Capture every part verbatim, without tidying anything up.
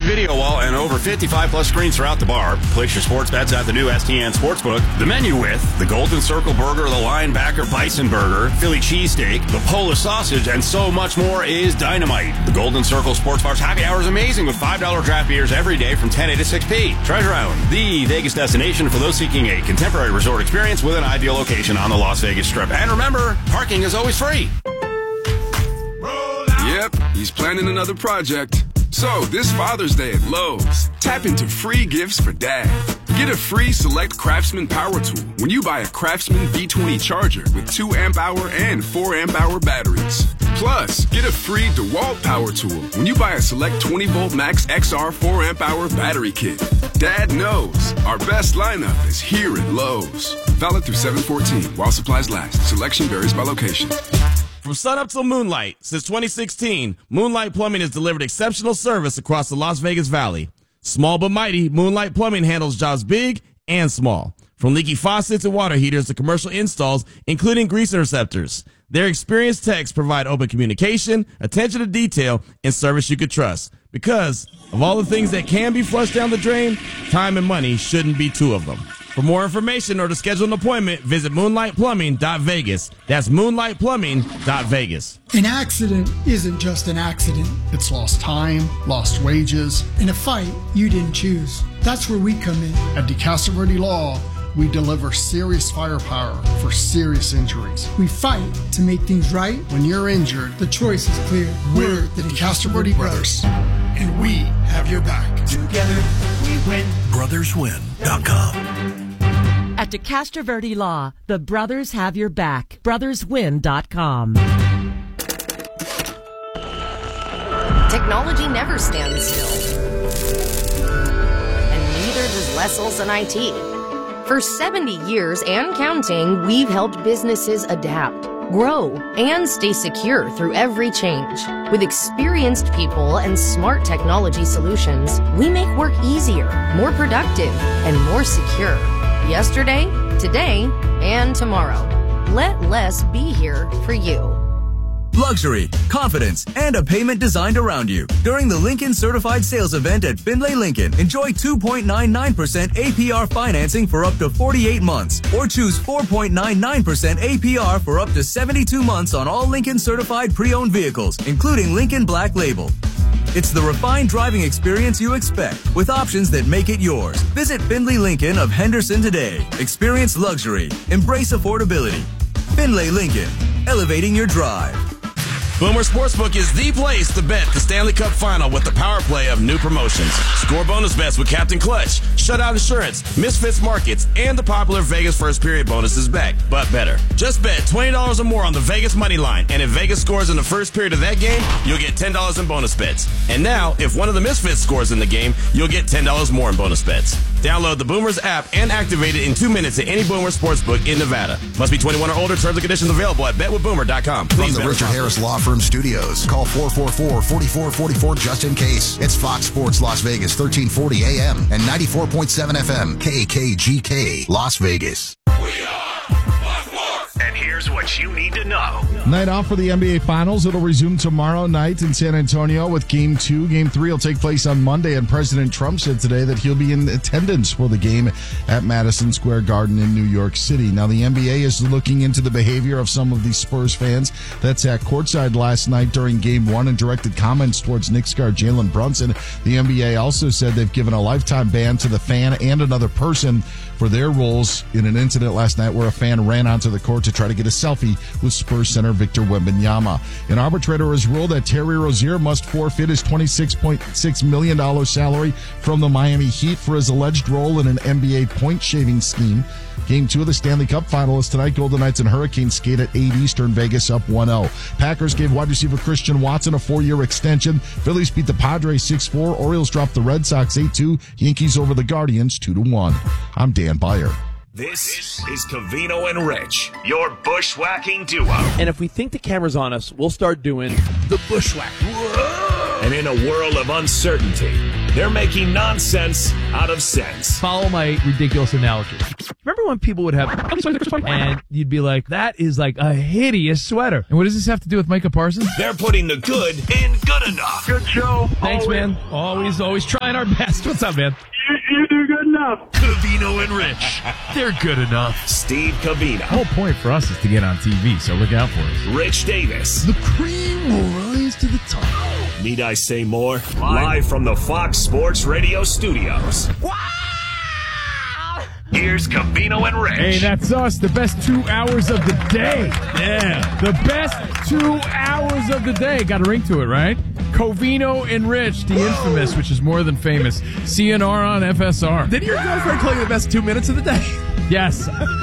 video wall and over fifty-five plus screens throughout the bar. Place your sports bets at the new S T N Sportsbook. The menu with the Golden Circle Burger, the Linebacker Bison Burger, Philly Cheesesteak, the Polish Sausage, and so much more is dynamite. The Golden Circle Sports Bar's happy hour is amazing with five dollar draft beers every day from ten a to six p. Treasure Island, the Vegas destination for those seeking a contemporary resort experience with an ideal location on the Las Vegas Strip. And remember, parking is always free. Yep, he's planning another project. So, this Father's Day at Lowe's, tap into free gifts for Dad. Get a free Select Craftsman power tool when you buy a Craftsman V twenty charger with two amp hour and four amp hour batteries. Plus, get a free DeWalt power tool when you buy a Select twenty volt Max X R four amp hour battery kit. Dad knows our best lineup is here at Lowe's. Valid through seven fourteen while supplies last. Selection varies by location. From sunup till moonlight, since twenty sixteen, Moonlight Plumbing has delivered exceptional service across the Las Vegas Valley. Small but mighty, Moonlight Plumbing handles jobs big and small. From leaky faucets and water heaters to commercial installs, including grease interceptors. Their experienced techs provide open communication, attention to detail, and service you could trust. Because of all the things that can be flushed down the drain, time and money shouldn't be two of them. For more information or to schedule an appointment, visit moonlight plumbing dot vegas. That's moonlight plumbing dot vegas. An accident isn't just an accident. It's lost time, lost wages, and a fight you didn't choose. That's where we come in. At DeCastro Verde Law, we deliver serious firepower for serious injuries. We fight to make things right. When you're injured, the choice is clear. We're the DeCastro Verde Brothers, and we have your back. Together, we win. brothers win dot com. At DeCastro Verde Law, the brothers have your back. brothers win dot com. Technology never stands still. And neither does Les Olson I T. For seventy years and counting, we've helped businesses adapt, grow, and stay secure through every change. With experienced people and smart technology solutions, we make work easier, more productive, and more secure. Yesterday, today, and tomorrow. Let Les be here for you. Luxury, confidence, and a payment designed around you. During the Lincoln Certified Sales Event at Findlay Lincoln, enjoy two point nine nine percent A P R financing for up to forty-eight months, or choose four point nine nine percent A P R for up to seventy-two months on all Lincoln Certified pre-owned vehicles, including Lincoln Black Label. It's the refined driving experience you expect, with options that make it yours. Visit Findlay Lincoln of Henderson today. Experience luxury. Embrace affordability. Findlay Lincoln, elevating your drive. Boomer Sportsbook is the place to bet the Stanley Cup Final with the power play of new promotions. Score bonus bets with Captain Clutch, Shutout Insurance, Misfits Markets, and the popular Vegas First Period bonus is back, but better. Just bet twenty dollars or more on the Vegas money line, and if Vegas scores in the first period of that game, you'll get ten dollars in bonus bets. And now, if one of the Misfits scores in the game, you'll get ten dollars more in bonus bets. Download the Boomers app and activate it in two minutes at any Boomer Sportsbook in Nevada. Must be twenty-one or older. Terms and conditions available at bet with boomer dot com. From the Richard Harris Law Firm Studios, call four four four, four four four four just in case. It's Fox Sports Las Vegas, thirteen forty A M and ninety-four point seven F M, K K G K, Las Vegas. We are Buckmore. And here's what you need to know. Night off for the N B A Finals. It'll resume tomorrow night in San Antonio with Game two. Game three will take place on Monday, and President Trump said today that he'll be in attendance for the game at Madison Square Garden in New York City. Now, the N B A is looking into the behavior of some of these Spurs fans that sat courtside last night during Game one and directed comments towards Knicks guard Jalen Brunson. The N B A also said they've given a lifetime ban to the fan and another person for their roles in an incident last night where a fan ran onto the court to try to get a selfie with Spurs center Victor Wembanyama. An arbitrator has ruled that Terry Rozier must forfeit his twenty-six point six million dollars salary from the Miami Heat for his alleged role in an N B A point-shaving scheme. Game two of the Stanley Cup Final is tonight. Golden Knights and Hurricanes skate at eight Eastern, Vegas up one oh. Packers gave wide receiver Christian Watson a four-year extension. Phillies beat the Padres six four. Orioles dropped the Red Sox eight two. Yankees over the Guardians two to one. I'm Dan Beyer. This is Covino and Rich, your bushwhacking duo. And if we think the camera's on us, we'll start doing the bushwhack. Whoa! And in a world of uncertainty, they're making nonsense out of sense. Follow my ridiculous analogy. Remember when people would have, and you'd be like, that is like a hideous sweater. And what does this have to do with Micah Parsons? They're putting the good in good enough. Good show. Thanks, always. man. Always, always trying our best. What's up, man? You, you do good enough. Covino and Rich. They're good enough. Steve Covino. The whole point for us is to get on T V, so look out for us. Rich Davis. The cream will rise to the top. Need I say more? Live, Live from the Fox Sports Radio studios. Wow! Here's Covino and Rich. Hey, that's us. The best two hours of the day. Yeah. The best two hours of the day. Got a ring to it, right? Covino and Rich, the infamous, which is more than famous. C N R on F S R. Did your girlfriend call you the best two minutes of the day? Yes.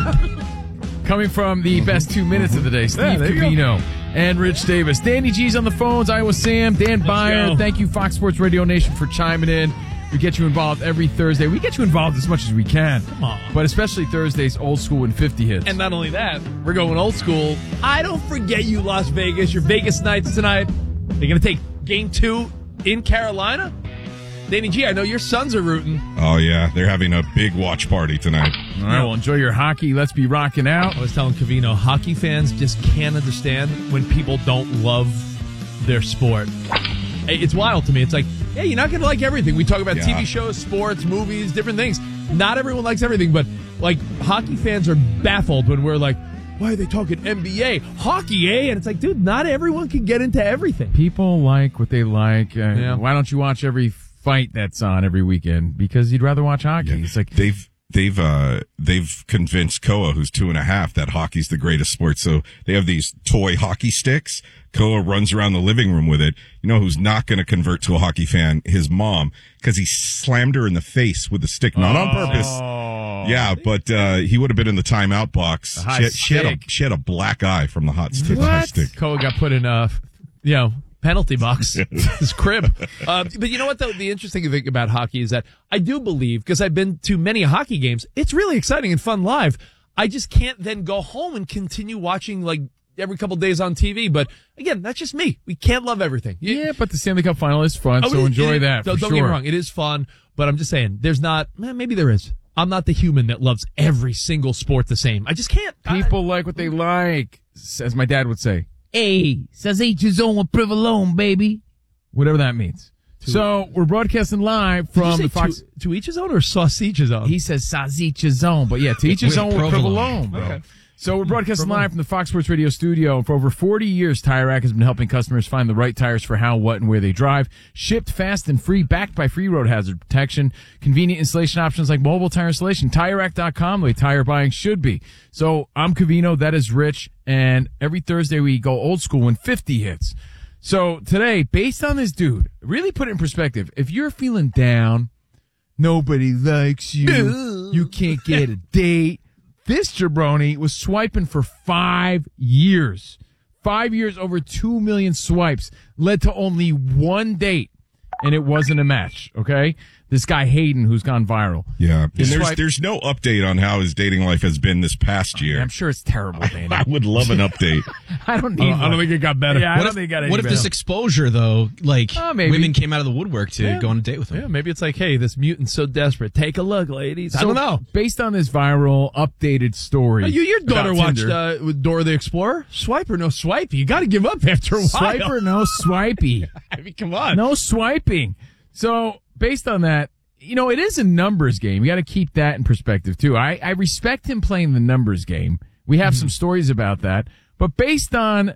Coming from the best two minutes of the day, Steve yeah, Covino and Rich Davis. Danny G's on the phones. Iowa Sam, Dan Byer. Thank you, Fox Sports Radio Nation, for chiming in. We get you involved every Thursday. We get you involved as much as we can. Come on. But especially Thursdays, old school and fifty hits. And not only that, we're going old school. I don't forget you, Las Vegas. Your Vegas Knights tonight. They're going to take game two in Carolina. Danny G, I know your sons are rooting. Oh, yeah. They're having a big watch party tonight. All right, well, enjoy your hockey. Let's be rocking out. I was telling Covino, hockey fans just can't understand when people don't love their sport. It's wild to me. It's like, yeah, you're not going to like everything. We talk about yeah. T V shows, sports, movies, different things. Not everyone likes everything, but like hockey fans are baffled when we're like, why are they talking N B A? Hockey, eh? And it's like, dude, not everyone can get into everything. People like what they like. Uh, yeah. Why don't you watch every fight that's on every weekend? Because you'd rather watch hockey. Yeah. It's like they've they've uh they've convinced Koa, who's two and a half, that hockey's the greatest sport. So they have these toy hockey sticks. Koa runs around the living room with it. You know who's not going to convert to a hockey fan? His mom, because he slammed her in the face with the stick, not oh. on purpose. Yeah, but uh, he would have been in the timeout box. Hot she, had, she, had a, she had a black eye from the hot stick. What? High stick. Koa got put in a, you know, penalty box. His crib. Uh, but you know what, though? The interesting thing about hockey is that I do believe, because I've been to many hockey games, it's really exciting and fun live. I just can't then go home and continue watching, like, every couple days on T V. But again, that's just me. We can't love everything. You, yeah, but the Stanley Cup final is fun, oh, so it, enjoy it, that. Don't, for don't sure. get me wrong. It is fun, but I'm just saying, there's not, eh, maybe there is. I'm not the human that loves every single sport the same. I just can't. People I, like what they like, as my dad would say. Hey, says each his own with provolone, baby. Whatever that means. To so we're broadcasting live from the Fox. To, to each his own or sausage his own? He says sausage his own, but yeah, to each his own with provolone, bro. Okay. So we're broadcasting live from the Fox Sports Radio studio. For over forty years, Tire Rack has been helping customers find the right tires for how, what, and where they drive. Shipped fast and free, backed by free road hazard protection. Convenient installation options like mobile tire installation. Tire Rack dot com, the way tire buying should be. So I'm Covino, that is Rich, and every Thursday we go old school when fifty hits. So today, based on this dude, really put it in perspective. If you're feeling down, nobody likes you, you can't get a date, this jabroni was swiping for five years. Five years, over two million swipes, led to only one date, and it wasn't a match, okay? This guy Hayden, who's gone viral. Yeah, and there's swipe- there's no update on how his dating life has been this past year. I'm sure it's terrible, Danny. I would love an update. I don't need. Uh, I don't think it got better. Yeah, I what don't if, think it got any What if better. this exposure, though, like oh, women came out of the woodwork to yeah. go on a date with him? Yeah, maybe it's like, hey, this mutant's so desperate. Take a look, ladies. So, I don't know. Based on this viral, updated story, oh, you, your daughter watched Tinder, uh, with Dora the Explorer. Swipe or no swipe? You got to give up after a while. Swipe or no swipey? I mean, come on, no swiping. So based on that. You know, it is a numbers game. You got to keep that in perspective, too. I, I respect him playing the numbers game. We have mm-hmm. some stories about that. But based on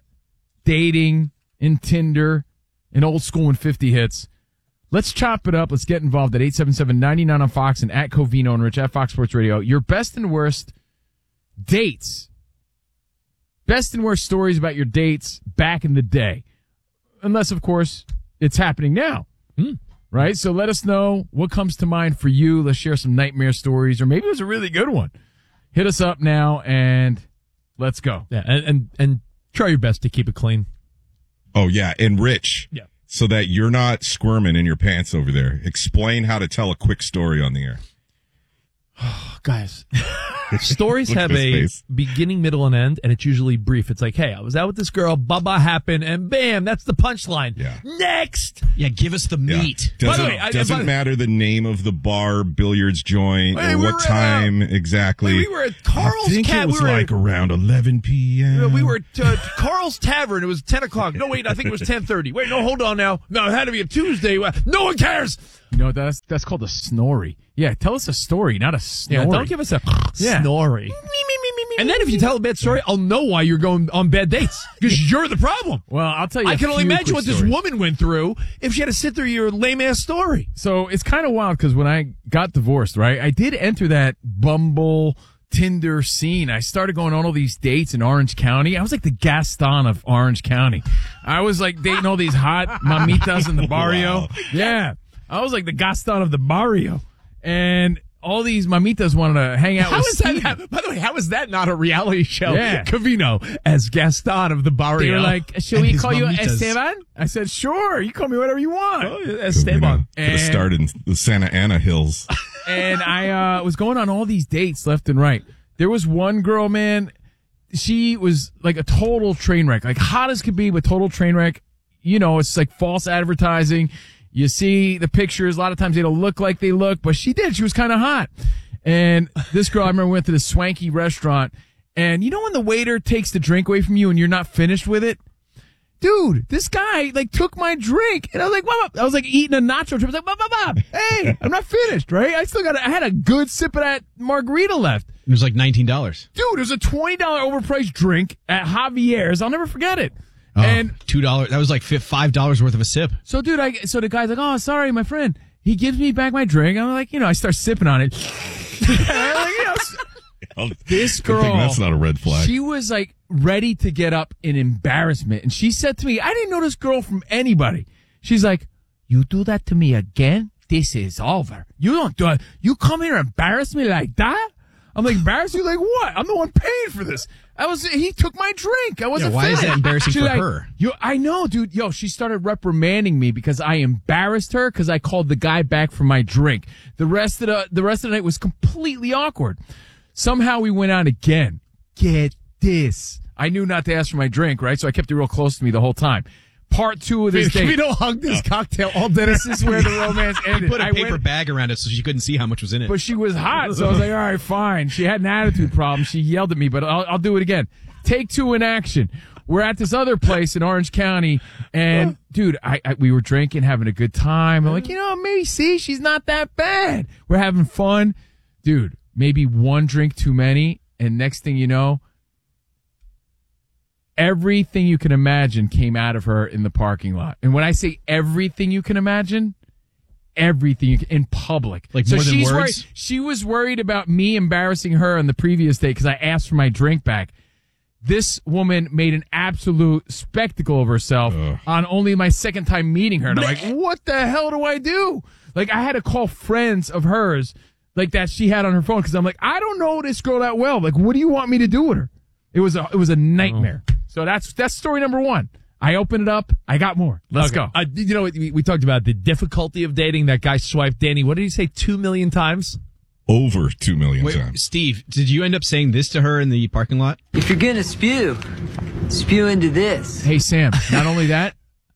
dating and Tinder and old school and fifty hits, let's chop it up. Let's get involved at eight seven seven, nine nine on Fox and at Covino and Rich at Fox Sports Radio. Your best and worst dates. Best and worst stories about your dates back in the day. Unless, of course, it's happening now. Mm. Right? So let us know what comes to mind for you. Let's share some nightmare stories, or maybe it was a really good one. Hit us up now, and let's go. Yeah, and, and, and try your best to keep it clean. Oh, yeah, and Rich. Yeah. So that you're not squirming in your pants over there. Explain how to tell a quick story on the air. Oh, guys. Stories Look have at his a face. beginning, middle, and end, and it's usually brief. It's like, hey, I was out with this girl, baba happened, and bam, that's the punchline. Yeah. Next. Yeah, give us the Yeah. meat. By the Doesn't, way, I- doesn't by the- matter the name of the bar, billiards joint, Hey, or we what were at, time exactly. we were at Carl's I think Cat- it was we were like at- around eleven p.m. We were at uh, Carl's Tavern. It was ten o'clock. No, wait, I think it was ten thirty. Wait, no, hold on now. No, it had to be a Tuesday. No one cares. You know, that's that's called a snorry. Yeah, tell us a story, not a snorry. Yeah, don't give us a Yeah. snorry. And then if you tell a bad story, I'll know why you're going on bad dates. Because you're the problem. Well, I'll tell you I a can only few imagine quick what this stories. woman went through if she had to sit through your lame-ass story. So it's kind of wild because when I got divorced, right, I did enter that Bumble Tinder scene. I started going on all these dates in Orange County. I was like the Gaston of Orange County. I was like dating all these hot mamitas in the barrio. Wow. Yeah. I was like the Gaston of the barrio. And all these mamitas wanted to hang out How with is that, Steve. that? By the way, how is that not a reality show? Yeah. Cavino as Gaston of the barrio. They were like, should And we his call you mamitas. Esteban? I said, sure. You call me whatever you want. Oh, Esteban. Could have started in the Santa Ana Hills. And I uh, was going on all these dates left and right. There was one girl, man, she was like a total train wreck, like hot as could be, but total train wreck. You know, it's like false advertising. You see the pictures. A lot of times they don't look like they look, but she did. She was kind of hot. And this girl, I remember we went to this swanky restaurant, and you know when the waiter takes the drink away from you and you're not finished with it? Dude, this guy like took my drink, and I was like, "What?" I was like eating a nacho chip. I was like, "Bob, Bob, Bob, hey, I'm not finished, right? I still got. I had a good sip of that margarita left, It was like nineteen dollars. dude. It was a twenty dollar overpriced drink at Javier's. I'll never forget it. Oh, And two dollars. That was like fi- five dollars worth of a sip. so, dude, I so the guy's like, "Oh, sorry, my friend." He gives me back my drink. I'm like, you know, I start sipping on it. I'm like, you know, this Good thing girl, that's not a red flag. she was like ready to get up in embarrassment. And she said to me, I didn't know this girl from anybody. She's like, you do that to me again? This is over. You don't do it. You come here and embarrass me like that? I'm like, embarrass you like what? I'm the one paying for this. I was, he took my drink. I wasn't Yeah, why is finished. that embarrassing She's for like, her? Yo, I know, dude. Yo, she started reprimanding me because I embarrassed her because I called the guy back for my drink. The rest of the, the rest of the night was completely awkward. Somehow we went out again. Get this. I knew not to ask for my drink, right? So I kept it real close to me the whole time. Part two of this date. Cavino hugged this cocktail all dinner. This is where the romance ended. He put a I paper went- bag around it so she couldn't see how much was in it. But she was hot, so I was like, all right, fine. She had an attitude problem. She yelled at me, but I'll, I'll do it again. Take two in action. We're at this other place in Orange County, and dude, I, I we were drinking, having a good time. I'm like, you know, maybe see, she's not that bad. We're having fun, dude. Maybe one drink too many, and next thing you know, everything you can imagine came out of her in the parking lot. And when I say everything you can imagine, everything you can, in public. Like so more than she's words? Worried, she was worried about me embarrassing her on the previous day because I asked for my drink back. This woman made an absolute spectacle of herself Ugh. on only my second time meeting her. And I'm like, what the hell do I do? Like, I had to call friends of hers, like that she had on her phone, because I'm like, I don't know this girl that well. Like, what do you want me to do with her? It was a, it was a nightmare. Oh. So that's that's story number one. I opened it up. I got more. Let's Okay. go. Uh, you know, we, we talked about the difficulty of dating. That guy swiped Danny. What did he say? Two million times? Over two million Wait, times. Steve, did you end up saying this to her in the parking lot? If you're gonna spew, spew into this. Hey, Sam, not only that,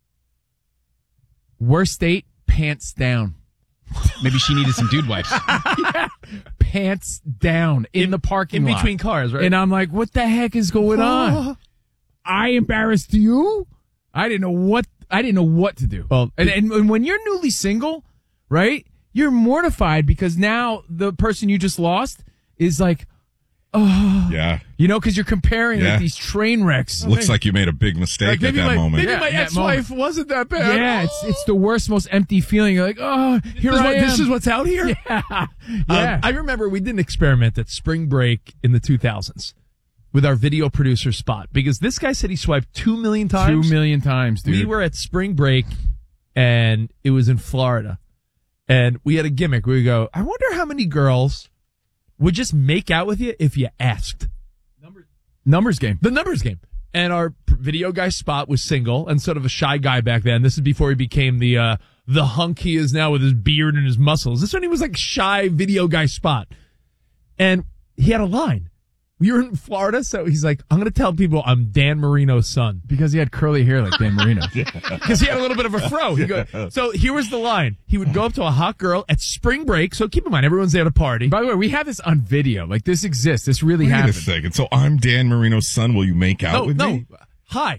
worst date, pants down. Maybe she needed some dude wipes. Yeah. Pants down in, in the parking in lot. between cars, right? And I'm like, what the heck is going on? I embarrassed you? I didn't know what I didn't know what to do. Well, and, and, and when you're newly single, right? You're mortified because now the person you just lost is like, oh, Yeah. you know, because you're comparing Yeah. like these train wrecks. Looks like you made a big mistake Like, at maybe that my, moment. maybe Yeah, my in that ex-wife wasn't that bad. Yeah, it's it's the worst, most empty feeling. You're like, oh, here This is, I what, am. this is what's out here? Yeah. Um, Yeah. I remember we did an experiment at spring break in the two thousands with our video producer Spot, because this guy said he swiped two million times. Two million times, dude. We were at spring break, and it was in Florida, and we had a gimmick. We would go, I wonder how many girls would just make out with you if you asked. Numbers game. The numbers game. And our p- video guy Spot was single and sort of a shy guy back then. This is before he became the uh, the hunk he is now with his beard and his muscles. This is when he was like shy video guy Spot. And he had a line. We were in Florida, so he's like, I'm going to tell people I'm Dan Marino's son. Because he had curly hair like Dan Marino. Because he had a little bit of a fro. He go, so here was the line. He would go up to a hot girl at spring break. So keep in mind, everyone's there to party. By the way, we have this on video. Like, this exists. This really Wait happened. a second. So I'm Dan Marino's son. Will you make out no, with no. me? Hi.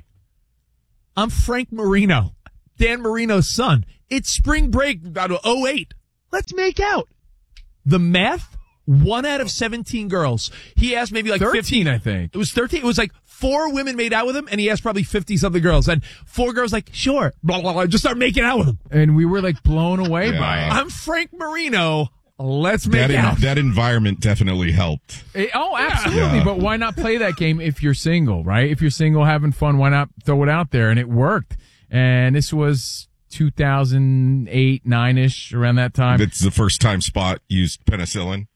I'm Frank Marino, Dan Marino's son. It's spring break out of oh eight. Let's make out. The math, one out of seventeen girls. He asked maybe like thirteen, fifteen. I think. It was thirteen. It was like four women made out with him, and he asked probably fifty-something girls. And four girls like, sure, blah, blah, blah, just start making out with him. And we were like blown away Yeah. by it. I'm Frank Marino. Let's make That, out. in, that environment definitely helped. Eh, oh, absolutely. Yeah. But why not play that game if you're single, right? If you're single, having fun, why not throw it out there? And it worked. And this was two thousand eight, nine-ish, around that time. It's the first time Spot used penicillin.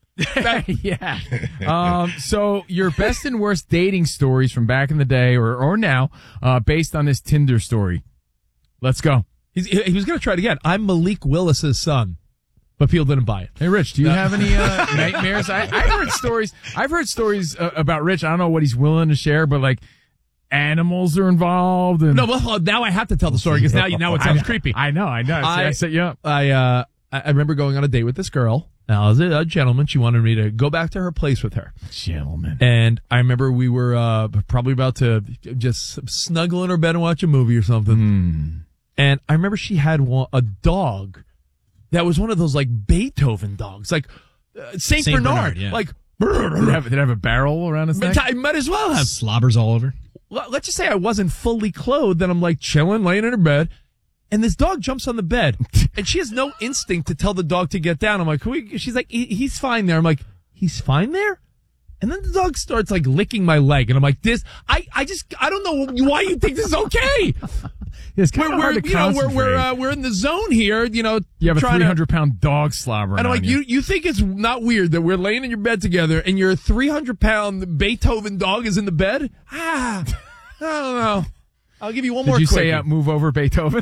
yeah. Um, so your best and worst dating stories from back in the day or, or now, uh, based on this Tinder story. Let's go. He's, he was going to try it again. I'm Malik Willis's son. But people didn't buy it. Hey, Rich, do you have any uh, nightmares? I, I've heard stories. I've heard stories uh, about Rich. I don't know what he's willing to share, but like animals are involved. And No, well, now I have to tell the story because now, now it sounds I, creepy. I know, I know. I, I set you up. I, uh, I remember going on a date with this girl. Now, I was a gentleman. She wanted me to go back to her place with her. Gentleman. And I remember we were uh, probably about to just snuggle in her bed and watch a movie or something. Mm. And I remember she had one, a dog that was one of those like Beethoven dogs, like uh, Saint, Saint Bernard. Bernard, yeah. Like, Did it, have, did it have a barrel around his neck? I might as well have. Slobbers all over. Let's just say I wasn't fully clothed, and I'm like chilling, laying in her bed, and this dog jumps on the bed, and she has no instinct to tell the dog to get down. I'm like, Can we? She's like, he, he's fine there. I'm like, he's fine there? And then the dog starts like licking my leg, and I'm like, this, I, I just, I don't know why you think this is okay. It's kind we're, of hard we're, to you know, we're, we're, concentrate. uh, we're in the zone here, you know. You have a trying three to- hundred pound dog slobbering And I'm like, on you, you think it's not weird that we're laying in your bed together and your three hundred pound Beethoven dog is in the bed? Ah, I don't know. I'll give you one Did more you quickie. say uh, move over Beethoven?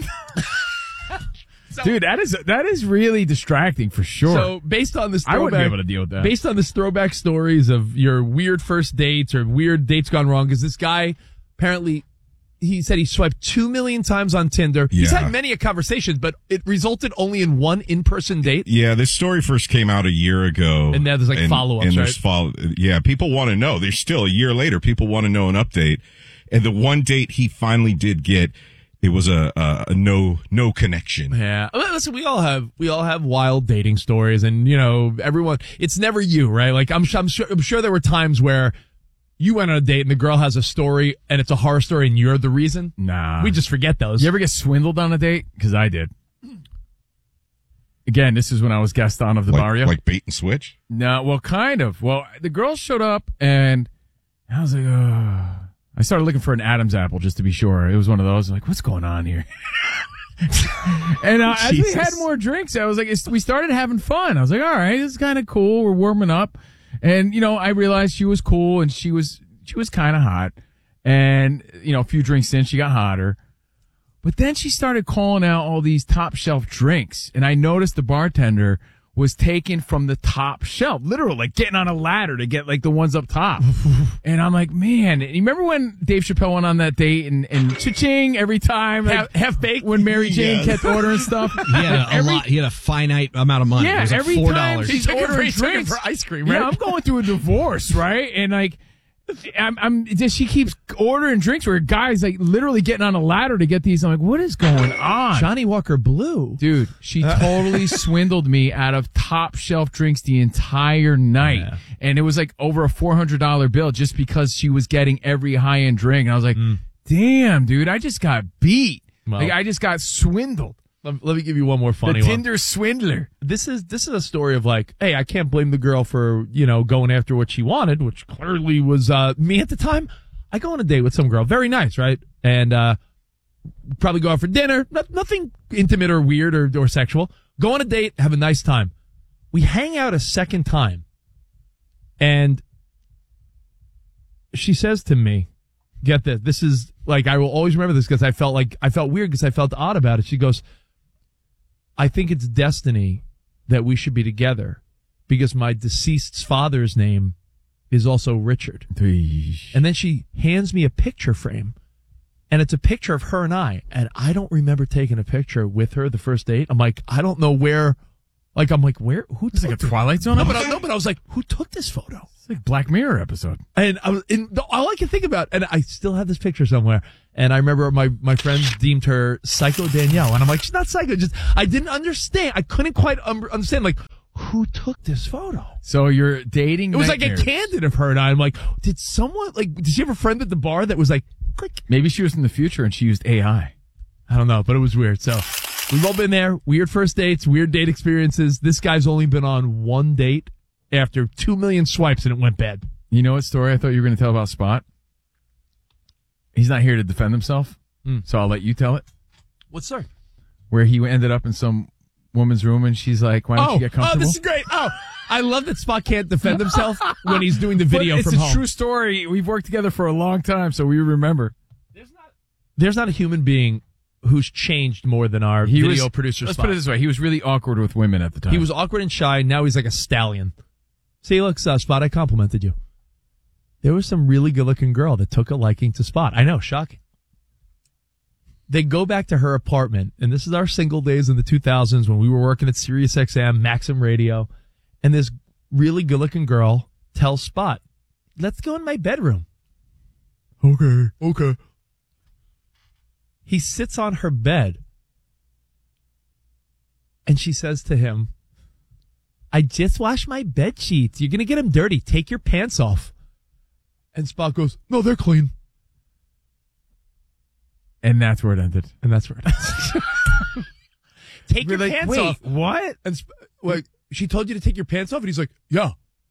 Dude, that is that is really distracting for sure. So based on this I throwback, wouldn't be able to deal with that. Based on this throwback stories of your weird first dates or weird dates gone wrong, because this guy apparently he said he swiped two million times on Tinder. He's Yeah. had many a conversations, but it resulted only in one in-person date. Yeah, this story first came out a year ago. And now there's, like, follow-ups, And there's right? follow. Yeah, people want to know. There's still a year later. People want to know an update. And the one date he finally did get, it was a, a, a no no connection. Yeah. Well, listen, we all have we all have wild dating stories, and you know, everyone. It's never you, right? Like I'm I'm sure I'm sure there were times where you went on a date and the girl has a story and it's a horror story and you're the reason. Nah. We just forget those. You ever get swindled on a date? Because I did. Again, this is when I was Gaston of the Like, Barrio. like bait and switch? No, well, kind of. Well, the girl showed up, and I was like, oh. I started looking for an Adam's apple just to be sure. It was one of those. I'm like, what's going on here? and uh, as we Jesus. had more drinks, I was like, it's, we started having fun. I was like, all right, this is kind of cool. We're warming up. And, you know, I realized she was cool, and she was she was kind of hot. And, you know, a few drinks in, she got hotter. But then she started calling out all these top shelf drinks. And I noticed the bartender was taken from the top shelf, literally like getting on a ladder to get like the ones up top. And I'm like, man, you remember when Dave Chappelle went on that date and, and cha-ching every time? Like, half, half baked when Mary Jane Yes. kept ordering stuff. He had a, a Every- lot. He had a finite amount of money. Yeah, it was like every four time dollars. she's He took it for- ordering he took it drinks for ice cream, right? Yeah, I'm going through a divorce, right? And like, I'm, I'm just, she keeps ordering drinks where guys like literally getting on a ladder to get these. I'm like, what is going on? Johnny Walker Blue. Dude, she totally swindled me out of top shelf drinks the entire night. Yeah. And it was like over a four hundred dollars bill just because she was getting every high end drink. And I was like, damn, dude, I just got beat. Well- like, I just got swindled. Let, let me give you one more funny the one. Tinder swindler. This is this is a story of like, hey, I can't blame the girl for, you know, going after what she wanted, which clearly was uh, me at the time. I go on a date with some girl, very nice, right? And uh, probably go out for dinner, no, nothing intimate or weird or, or sexual. Go on a date, have a nice time. We hang out a second time, and she says to me, "Get this. This is like I will always remember this because I felt like I felt weird because I felt odd about it." She goes, I think it's destiny that we should be together because my deceased's father's name is also Richard. And then she hands me a picture frame, and it's a picture of her and I, and I don't remember taking a picture with her the first date. I'm like, I don't know where, like, I'm like, where, who took like a this? Twilight Zone No, but I, episode? no, but I was like, who took this photo? It's like Black Mirror episode. And I was, and the, all I can think about, and I still have this picture somewhere, and I remember my, my friends deemed her Psycho Danielle, and I'm like, she's not psycho, just, I didn't understand, I couldn't quite um, understand, like, who took this photo? So you're dating. It was like nightmares. a candid of her and I. I'm like, did someone, like, did she have a friend at the bar that was like, click? Maybe she was in the future and she used A I. I don't know, but it was weird. So we've all been there. Weird first dates, weird date experiences. This guy's only been on one date after two million swipes and it went bad. You know what story I thought you were going to tell about Spot? He's not here to defend himself, Mm. so I'll let you tell it. What, sir? Where he ended up in some woman's room and she's like, why don't Oh, you get oh, comfortable? this is great. Oh, I love that Spot can't defend himself when he's doing the video But it's from a home. true story. We've worked together for a long time, so we remember. There's not a human being who's changed more than our He video was, producer Let's Spot. put it this way. He was really awkward with women at the time. He was awkward and shy. Now he's like a stallion. See, look, uh, Spot, I complimented you. There was some really good-looking girl that took a liking to Spot. I know, shocking. They go back to her apartment, and this is our single days in the two thousands when we were working at Sirius X M, Maxim Radio, and this really good-looking girl tells Spot, let's go in my bedroom. Okay, okay. He sits on her bed, and she says to him, I just washed my bed sheets. You're going to get them dirty. Take your pants off. And Spot goes, no, they're clean. And that's where it ended. And that's where it ends. Take We're your like, pants wait, off. what? And Sp- like, she told you to take your pants off? And he's like, yeah,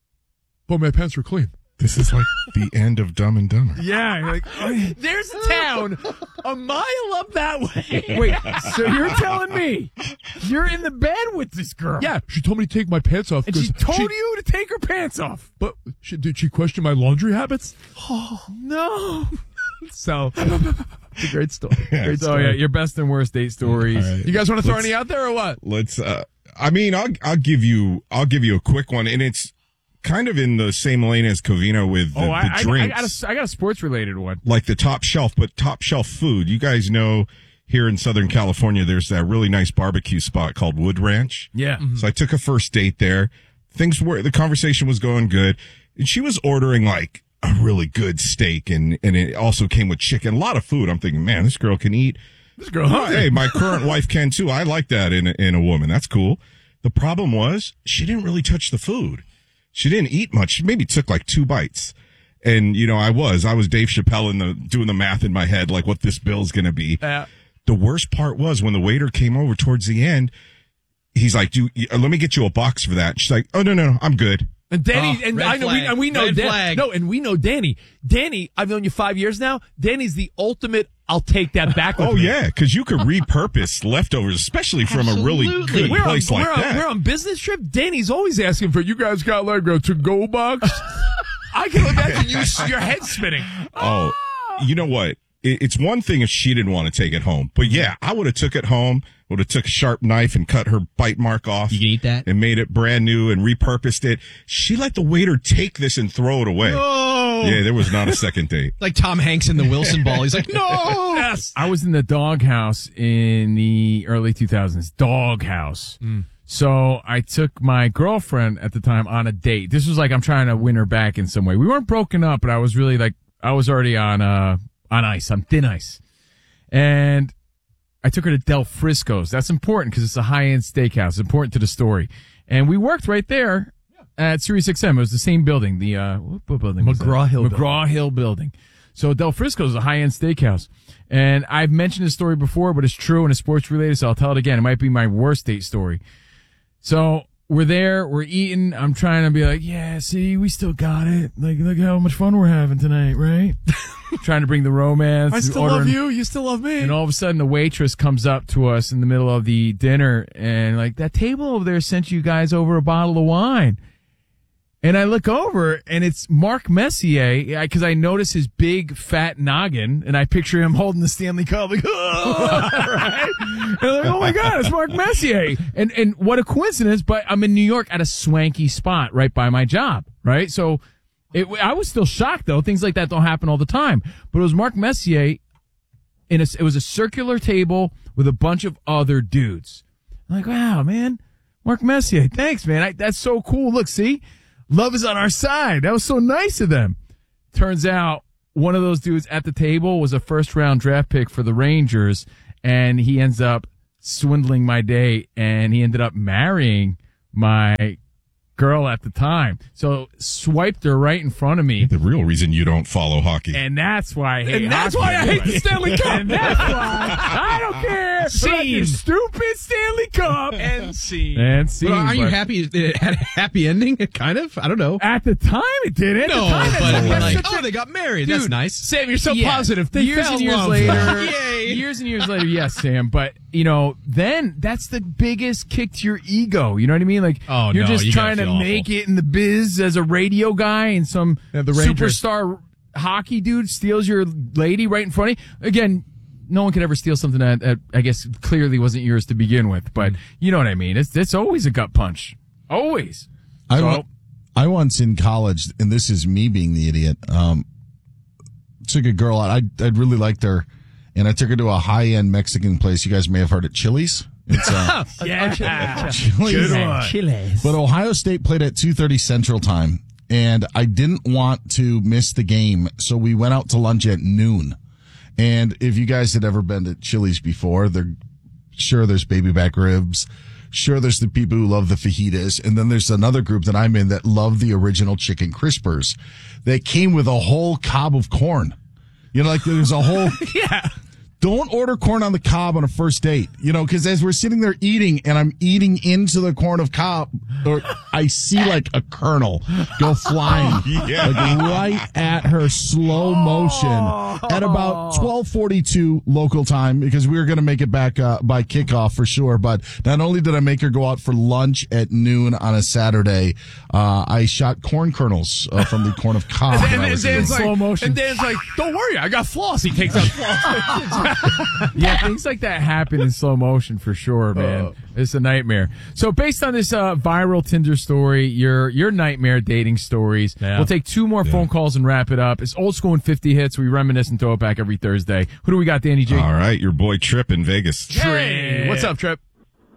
but my pants were clean. This is like the end of Dumb and Dumber. Yeah. You're like, oh, yeah. There's a town a mile up that way. Wait, so you're telling me you're in the bed with this girl? Yeah, she told me to take my pants off. And she 'cause told you to take her pants off. But she, did she question my laundry habits? Oh, no. So, it's a great story. Great So, story. yeah, your best and worst date stories. All right. You guys want to throw Let's- any out there or what? Let's. Uh, I mean, I'll I'll give you I'll give you a quick one, and it's kind of in the same lane as Covino with the, Oh, the I, I, I drinks, got a, I got a sports related one. like the top shelf, but top shelf food. You guys know here in Southern California, there's that really nice barbecue spot called Wood Ranch. Yeah. So I took a first date there. Things were the conversation was going good, and she was ordering like a really good steak, and and it also came with chicken, a lot of food. I'm thinking, man, this girl can eat. This girl, Oh, hey, my current wife can too. I like that in a, in a woman. That's cool. The problem was she didn't really touch the food. She didn't eat much. She maybe took like two bites. And, you know, I was, I was Dave Chappelle in the, doing the math in my head, like what this bill's going to be. Uh, The worst part was when the waiter came over towards the end, he's like, "Do uh, let me get you a box for that." And she's like, "Oh, no, no, no, I'm good." And Danny, Oh, and red I know, we, flag. and we know, Red Dan- flag. no, and we know Danny. Danny, I've known you five years now. Danny's the ultimate. I'll take that back. With Oh, me. yeah, because you could repurpose leftovers, especially from a really Absolutely. good We're place on, like we're, on, that. we're on business trip. Danny's always asking for, you guys got like a to-go box? I can imagine you, your head spinning. Oh, you know what? It, it's one thing if she didn't want to take it home, but yeah, I would have took it home. Would have took a sharp knife and cut her bite mark off. You can eat that? And made it brand new and repurposed it. She let the waiter take this and throw it away. No. Yeah, there was not a second date. Like Tom Hanks in the Wilson Ball. He's like, no. Yes. I was in the doghouse in the early two thousands. Doghouse. So I took my girlfriend at the time on a date. This was like I'm trying to win her back in some way. We weren't broken up, but I was really like I was already on uh on ice, on thin ice, and I took her to Del Frisco's. That's important because it's a high end steakhouse. It's important to the story, and we worked right there at Sirius X M. It was the same building. The uh, what, what building? was that? McGraw Hill McGraw Hill building. So Del Frisco's is a high end steakhouse. And I've mentioned this story before, but it's true and it's sports related, so I'll tell it again. It might be my worst date story. So we're there, we're eating. I'm trying to be like, yeah, see, we still got it. Like, look how much fun we're having tonight, right? Trying to bring the romance. I still ordering- love you. You still love me. And all of a sudden, the waitress comes up to us in the middle of the dinner and like, that table over there sent you guys over a bottle of wine. And I look over, and it's Mark Messier, because I notice his big, fat noggin, and I picture him holding the Stanley Cup, like, oh, right? And I'm like, oh my God, it's Mark Messier. And and what a coincidence, but I'm in New York at a swanky spot right by my job, right? So It, I was still shocked, though. Things like that don't happen all the time. But it was Mark Messier. In a, it was a circular table with a bunch of other dudes. I'm like, wow, man. Mark Messier, thanks, man. I, that's so cool. Look, see? Love is on our side. That was so nice of them. Turns out one of those dudes at the table was a first-round draft pick for the Rangers, and he ends up swindling my date, and he ended up marrying my girl at the time. So swiped her right in front of me. The real reason you don't follow hockey. And that's why I hate And that's hockey. why I hate the Stanley Cup. And that's why I don't care about Scene. your stupid Stanley Cup. And scene. And scene. But are you but happy it had a happy ending? Kind of? I don't know. At the time, it did. At No, the time, but it we're like, such oh, a- they got married. Dude, That's nice. Sam, you're so Yeah. positive. They years fell and in years love. later. Yay. Years and years later, yes, Sam. But, you know, then that's the biggest kick to your ego. You know what I mean? Like, Oh, you're no, just you trying gotta to feel make awful. it in the biz as a radio guy, and some Yeah, the Rangers. superstar hockey dude steals your lady right in front of you. Again, no one could ever steal something that, that I guess clearly wasn't yours to begin with. But you know what I mean? It's it's always a gut punch. Always. I, So- wa- I once in college, and this is me being the idiot, um, took a girl out. I I really liked her, and I took her to a high end Mexican place. You guys may have heard it, Chili's. It's uh, Yeah. Chili's. Good one. Chiles. But Ohio State played at two thirty Central Time, and I didn't want to miss the game, so we went out to lunch at noon. And if you guys had ever been to Chili's before, they're sure there's baby back ribs. Sure, there's the people who love the fajitas, and then there's another group that I'm in that love the original chicken crispers that came with a whole cob of corn. You know, like there's a whole Yeah. Don't order corn on the cob on a first date, you know, because as we're sitting there eating and I'm eating into the corn of cob, or I see like a kernel go flying Yeah. like right at her slow motion at about twelve forty-two local time, because we were going to make it back uh, by kickoff for sure. But not only did I make her go out for lunch at noon on a Saturday, uh, I shot corn kernels uh, from the corn of cob. when And, I and was Dan's eating. like, slow motion. and Dan's like, don't worry, I got floss. He takes out floss. Yeah, things like that happen in slow motion for sure, man. It's a nightmare. So based on this uh, viral Tinder story, your your nightmare dating stories, Yeah. we'll take two more phone calls and wrap it up. It's old school and fifty hits. We reminisce and throw it back every Thursday. Who do we got, Danny G? All right, your boy Trip in Vegas. Hey, what's up, Trip?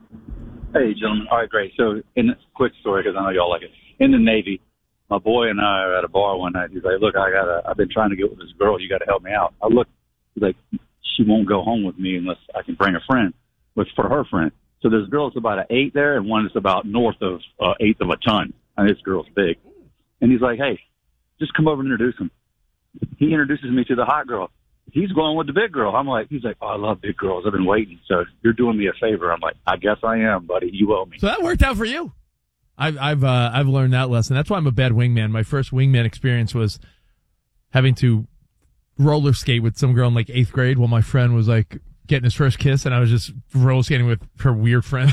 Hey, gentlemen. All right, great. So, in a quick story, because I know y'all like it. In the Navy, my boy and I are at a bar one night. He's like, "Look, I gotta. I've been trying to get with this girl. You got to help me out." I look. He's like, "She won't go home with me unless I can bring a friend, with for her friend." So this girl's about an eight there, and one is about north of uh, eighth of a ton. And this girl's big. And he's like, "Hey, just come over and introduce him." He introduces me to the hot girl. He's going with the big girl. I'm like, he's like, "Oh, I love big girls. I've been waiting. So you're doing me a favor." I'm like, "I guess I am, buddy. You owe me." So that worked out for you. I've I've uh, I've learned that lesson. That's why I'm a bad wingman. My first wingman experience was having to roller skate with some girl in like eighth grade while my friend was like getting his first kiss, and I was just roller skating with her weird friend.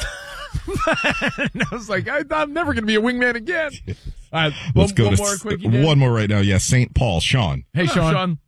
And I was like, I, I'm never going to be a wingman again. All right, Let's one, go one to more s- quickie, Dan. one more right now. Yeah, Saint Paul, Sean. Hey, Sean. Sean.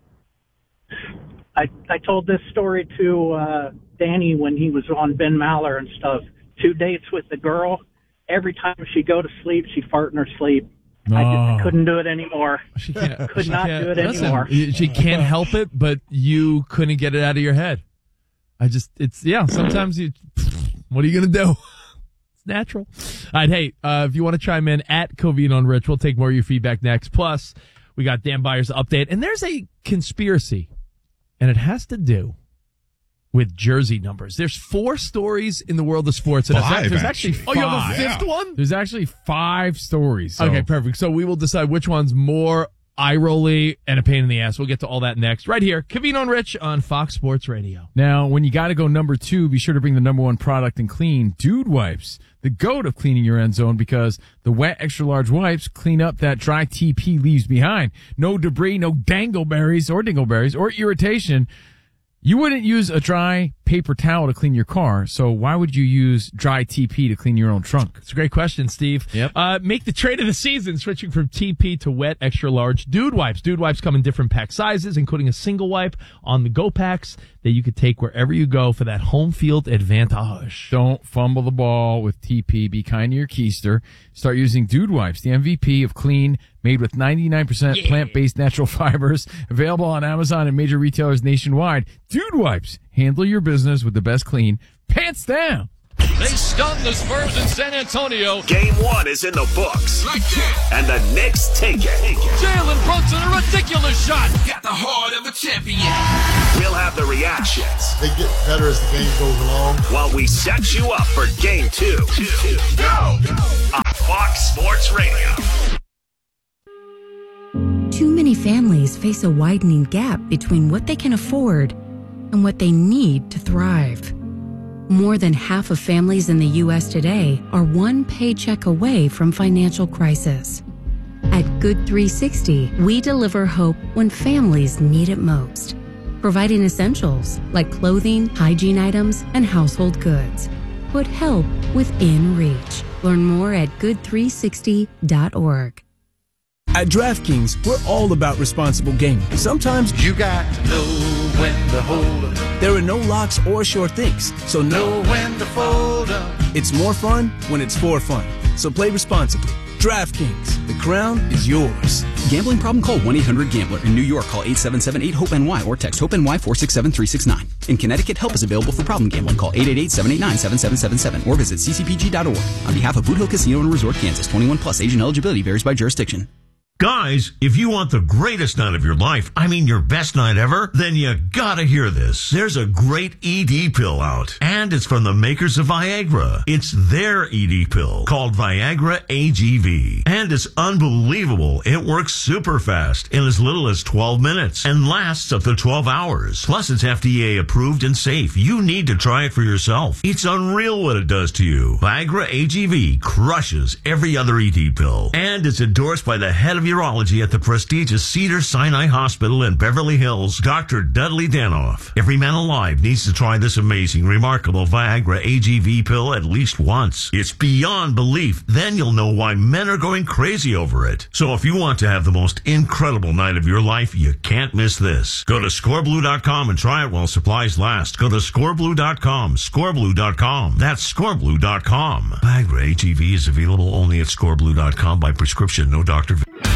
I, I told this story to uh, Danny when he was on Ben Maller and stuff. Two dates with the girl. Every time she'd go to sleep, she'd fart in her sleep. I just Oh. couldn't do it anymore. She can't. Could she not can't- do it listen, anymore. She can't help it, but you couldn't get it out of your head. I just, it's, yeah, sometimes you, what are you going to do? It's natural. All right, hey, uh, if you want to chime in at Covino and Rich, we'll take more of your feedback next. Plus, we got Dan Byers' update, and there's a conspiracy, and it has to do with jersey numbers. There's four stories in the world of sports. And Five, there's actually. actually, oh, you have a Five. fifth one? There's actually five stories. So. Okay, perfect. So we will decide which one's more eye-rolly and a pain in the ass. We'll get to all that next. Right here, Covino and Rich on Fox Sports Radio. Now, when you got to go number two, be sure to bring the number one product in clean, Dude Wipes, the goat of cleaning your end zone, because the wet extra large wipes clean up that dry T P leaves behind. No debris, no dangleberries or dingleberries or irritation. You wouldn't use a dry, paper towel to clean your car, so why would you use dry T P to clean your own trunk? It's a great question, Steve. Yep. Uh, make the trade of the season, switching from T P to wet extra large Dude Wipes. Dude Wipes come in different pack sizes, including a single wipe on the go packs that you could take wherever you go for that home field advantage. Don't fumble the ball with T P. Be kind to your keister. Start using Dude Wipes, the M V P of clean, made with ninety-nine percent yeah. plant-based natural fibers. Available on Amazon and major retailers nationwide. Dude Wipes. Handle your business with the best clean. Pants down. They stunned the Spurs in San Antonio. Game one is in the books. Like that. And the Knicks take it. Jalen Brunson, a ridiculous shot. Got the heart of a champion. We'll have the reactions. They get better as the game goes along. While we set you up for game two. two. Go! On Fox Sports Radio. Too many families face a widening gap between what they can afford and what they need to thrive. More than half of families in the U S today are one paycheck away from financial crisis. At Good three sixty, we deliver hope when families need it most, providing essentials like clothing, hygiene items, and household goods. Put help within reach. Learn more at good three sixty dot org. At DraftKings, we're all about responsible gaming. Sometimes you got to know when to hold up. There are no locks or sure things, so know when to fold up. It's more fun when it's for fun. So play responsibly. DraftKings, the crown is yours. Gambling problem? Call one eight hundred gambler. In New York, call eight seven seven eight hope N Y or text HOPE-NY four six seven three six nine. In Connecticut, help is available for problem gambling. Call eight eight eight seven eight nine seven seven seven seven or visit c c p g dot org. On behalf of Boot Hill Casino and Resort, Kansas, twenty-one plus, age and eligibility varies by jurisdiction. Guys, if you want the greatest night of your life, I mean your best night ever, then you gotta hear this. There's a great E D pill out, and it's from the makers of Viagra. It's their E D pill called Viagra A G V, and it's unbelievable. It works super fast in as little as twelve minutes and lasts up to twelve hours. Plus, it's F D A approved and safe. You need to try it for yourself. It's unreal what it does to you. Viagra A G V crushes every other E D pill, and it's endorsed by the head of your urology at the prestigious Cedars-Sinai Hospital in Beverly Hills, Doctor Dudley Danoff. Every man alive needs to try this amazing, remarkable Viagra A G V pill at least once. It's beyond belief. Then you'll know why men are going crazy over it. So if you want to have the most incredible night of your life, you can't miss this. Go to score blue dot com and try it while supplies last. Go to score blue dot com, score blue dot com. That's score blue dot com. Viagra A G V is available only at score blue dot com by prescription, no doctor.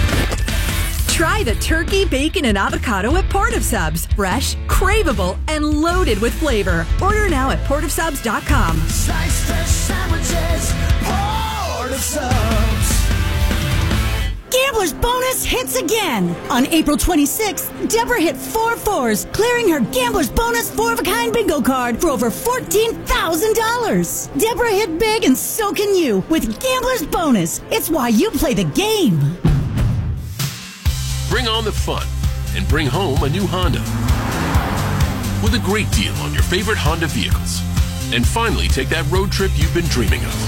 Try the turkey, bacon, and avocado at Port of Subs. Fresh, craveable, and loaded with flavor. Order now at port of subs dot com. Slice fresh sandwiches, Port of Subs. Gambler's Bonus hits again. On April twenty-sixth, Deborah hit four fours, clearing her Gambler's Bonus four-of-a-kind bingo card for over fourteen thousand dollars. Deborah hit big, and so can you with Gambler's Bonus. It's why you play the game. Bring on the fun and bring home a new Honda with a great deal on your favorite Honda vehicles. And finally, take that road trip you've been dreaming of.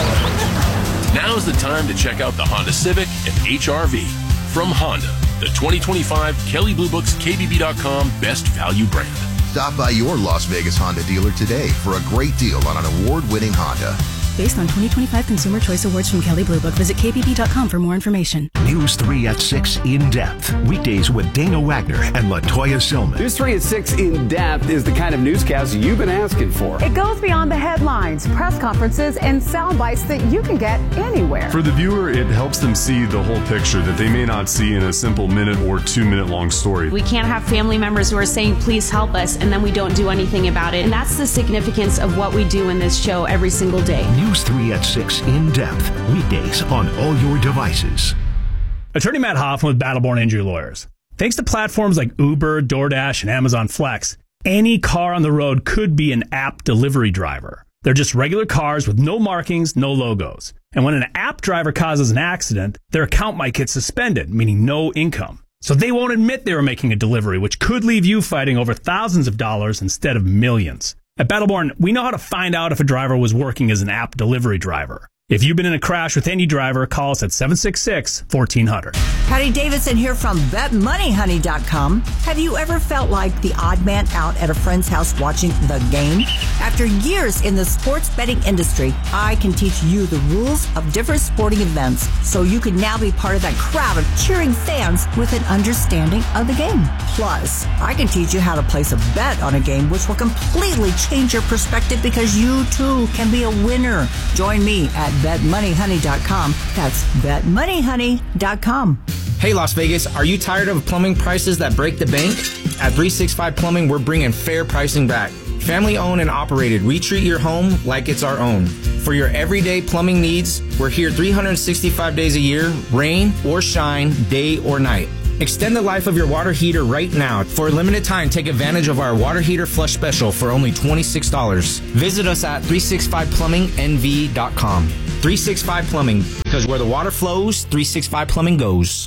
Now's the time to check out the Honda Civic and H R V from Honda, the twenty twenty-five Kelley Blue Book's K B B dot com Best Value brand. Stop by your Las Vegas Honda dealer today for a great deal on an award-winning Honda. Based on twenty twenty-five Consumer Choice Awards from Kelley Blue Book. Visit K B B dot com for more information. News three at six In Depth. Weekdays with Dana Wagner and LaToya Silman. News three at six In Depth is the kind of newscast you've been asking for. It goes beyond the headlines, press conferences, and sound bites that you can get anywhere. For the viewer, it helps them see the whole picture that they may not see in a simple minute or two minute long story. We can't have family members who are saying, please help us, and then we don't do anything about it. And that's the significance of what we do in this show every single day. News three at six In Depth. Weekdays on all your devices. Attorney Matt Hoffman with Battleborn Injury Lawyers. Thanks to platforms like Uber, DoorDash, and Amazon Flex, any car on the road could be an app delivery driver. They're just regular cars with no markings, no logos. And when an app driver causes an accident, their account might get suspended, meaning no income. So they won't admit they were making a delivery, which could leave you fighting over thousands of dollars instead of millions. At Battleborn, we know how to find out if a driver was working as an app delivery driver. If you've been in a crash with any driver, call us at seven six six, one four zero zero. Patty Davidson here from bet money honey dot com. Have you ever felt like the odd man out at a friend's house watching the game? After years in the sports betting industry, I can teach you the rules of different sporting events so you can now be part of that crowd of cheering fans with an understanding of the game. Plus, I can teach you how to place a bet on a game which will completely change your perspective because you too can be a winner. Join me at bet money honey dot com. That's bet money honey dot com. Hey Las Vegas, are you tired of plumbing prices that break the bank? At three sixty-five Plumbing, we're bringing fair pricing back. Family owned and operated, we treat your home like it's our own. For your everyday plumbing needs, we're here three hundred sixty-five days a year, rain or shine, day or night. Extend the life of your water heater right now. For a limited time, take advantage of our water heater flush special for only twenty-six dollars. Visit us at three sixty-five plumbing N V dot com. three sixty-five Plumbing, because where the water flows, three sixty-five Plumbing goes.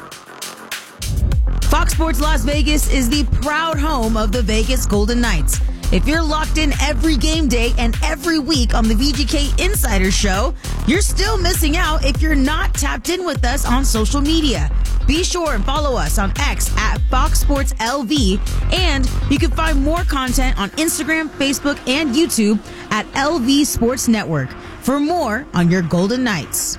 Fox Sports Las Vegas is the proud home of the Vegas Golden Knights. If you're locked in every game day and every week on the V G K Insider Show, you're still missing out if you're not tapped in with us on social media. Be sure and follow us on X at Fox Sports L V, and you can find more content on Instagram, Facebook, and YouTube at L V Sports Network for more on your Golden Knights.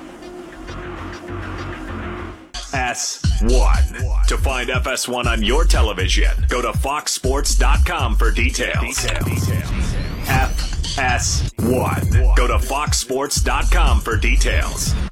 S one. To find F S one on your television, go to fox sports dot com for details. F S one. Go to fox sports dot com for details.